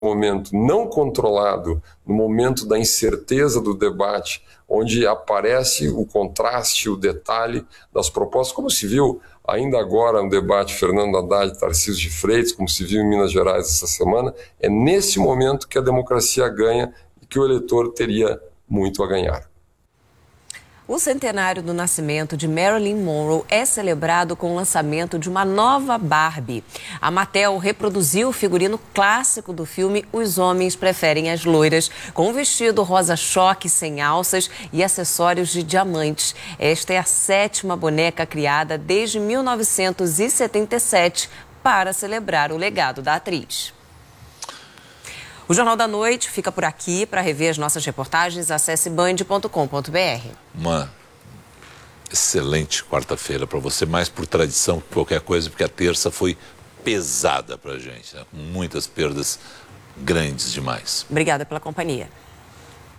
momento não controlado, no momento da incerteza do debate, onde aparece o contraste, o detalhe das propostas, como se viu ainda agora no debate Fernando Haddad e Tarcísio de Freitas, como se viu em Minas Gerais essa semana, é nesse momento que a democracia ganha e que o eleitor teria muito a ganhar. O centenário do nascimento de Marilyn Monroe é celebrado com o lançamento de uma nova Barbie. A Mattel reproduziu o figurino clássico do filme Os Homens Preferem as Loiras, com um vestido rosa-choque sem alças e acessórios de diamantes. Esta é a 7ª boneca criada desde 1977 para celebrar o legado da atriz. O Jornal da Noite fica por aqui. Para rever as nossas reportagens, acesse band.com.br. Uma excelente quarta-feira para você, mais por tradição que qualquer coisa, porque a terça foi pesada para a gente, né? Muitas perdas grandes demais. Obrigada pela companhia.